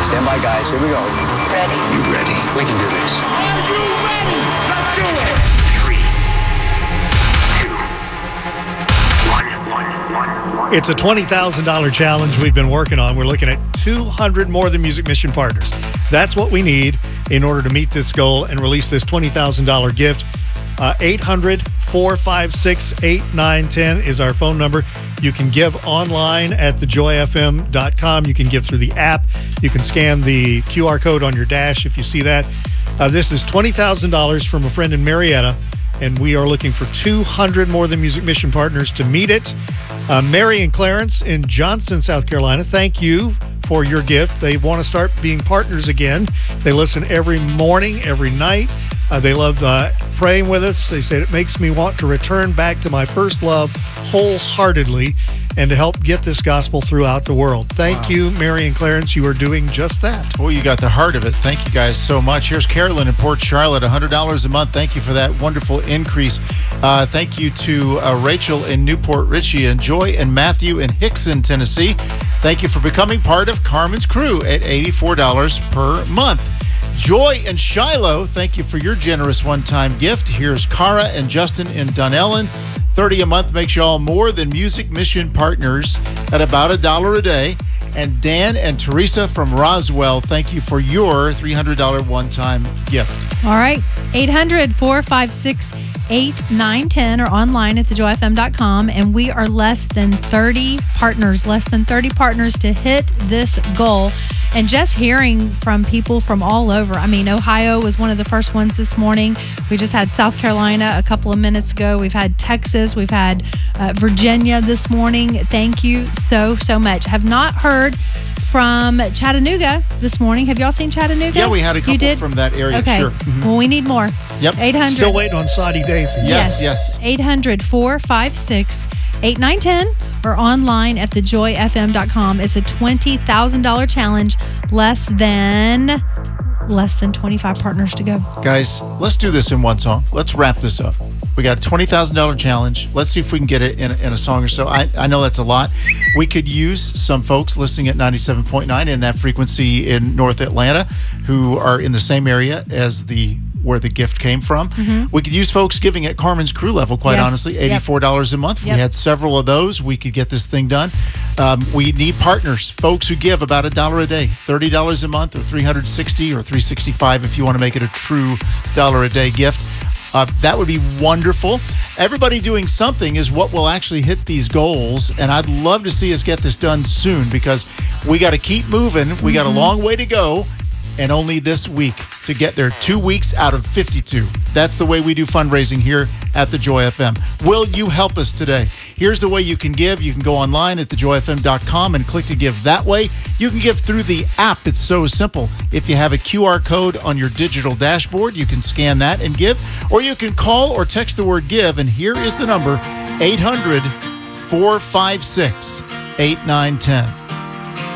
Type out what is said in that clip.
Stand by, guys. Here we go. Ready? You ready? We can do this. Are you ready? Let's do it. 3, 2, 1. It's a $20,000 challenge we've been working on. We're looking at 200 More Than Music Mission partners. That's what we need in order to meet this goal and release this $20,000 gift. 800-456-8910 is our phone number. You can give online at thejoyfm.com. You can give through the app. You can scan the QR code on your dash if you see that. This is $20,000 from a friend in Marietta, and we are looking for 200 More Than Music Mission partners to meet it. Mary and Clarence in Johnston, South Carolina, thank you for your gift. They want to start being partners again. They listen every morning, every night. They love praying with us. They said it makes me want to return back to my first love wholeheartedly and to help get this gospel throughout the world. Thank you, Mary and Clarence. You are doing just that. Well, you got the heart of it. Thank you guys so much. Here's Carolyn in Port Charlotte, $100 a month. Thank you for that wonderful increase. Thank you to Rachel in Newport Richey and Joy and Matthew in Hickson, Tennessee. Thank you for becoming part of Carmen's crew at $84 per month. Joy and Shiloh, thank you for your generous one-time gift. Here's Cara and Justin in Dunellen. $30 a month makes you all More Than Music Mission partners at about $1 a day. And Dan and Teresa from Roswell, thank you for your $300 one-time gift. All right, 800-456-8910 or online at thejoyfm.com. And we are less than 30 partners to hit this goal. And just hearing from people from all over. I mean, Ohio was one of the first ones this morning. We just had South Carolina a couple of minutes ago. We've had Texas. We've had Virginia this morning. Thank you so much. Have not heard from Chattanooga this morning. Have y'all seen Chattanooga? Yeah, we had a couple you did? from that area. Okay. Sure. Mm-hmm. Well, we need more. Yep. 800. Still waiting on Saudi Daisy. Yes. 800-456-8910 or online at thejoyfm.com. It's a $20,000 challenge. Less than 25 partners to go. Guys, let's do this in one song. Let's wrap this up. We got a $20,000 challenge. Let's see if we can get it in a song or so. I know that's a lot. We could use some folks listening at 97.9 in that frequency in North Atlanta who are in the same area as where the gift came from. Mm-hmm. We could use folks giving at Carmen's crew level, quite honestly, $84 a month. We had several of those. We could get this thing done. We need partners, folks who give about $1 a day, $30 a month or $360 or $365 if you want to make it a true $1 a day gift. That would be wonderful. Everybody doing something is what will actually hit these goals, and I'd love to see us get this done soon because we got to keep moving. We got a long way to go, and only this week to get there. 2 weeks out of 52. That's the way we do fundraising here at the Joy FM. Will you help us today? Here's the way you can give. You can go online at thejoyfm.com and click to give that way. You can give through the app. It's so simple. If you have a QR code on your digital dashboard, you can scan that and give. Or you can call or text the word give. And here is the number, 800-456-8910.